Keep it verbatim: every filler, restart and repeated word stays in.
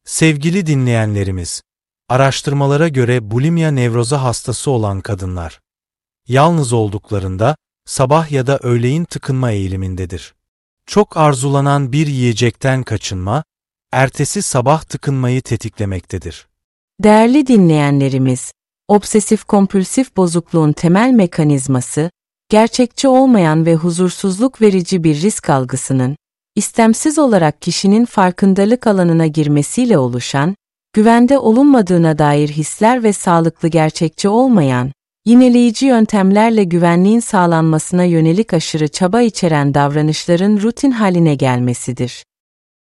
Sevgili dinleyenlerimiz, araştırmalara göre bulimia nevroza hastası olan kadınlar, yalnız olduklarında sabah ya da öğleyin tıkınma eğilimindedir. Çok arzulanan bir yiyecekten kaçınma, ertesi sabah tıkınmayı tetiklemektedir. Değerli dinleyenlerimiz, obsesif-kompulsif bozukluğun temel mekanizması, gerçekçi olmayan ve huzursuzluk verici bir risk algısının, istemsiz olarak kişinin farkındalık alanına girmesiyle oluşan, güvende olunmadığına dair hisler ve sağlıklı gerçekçi olmayan, yineleyici yöntemlerle güvenliğin sağlanmasına yönelik aşırı çaba içeren davranışların rutin haline gelmesidir.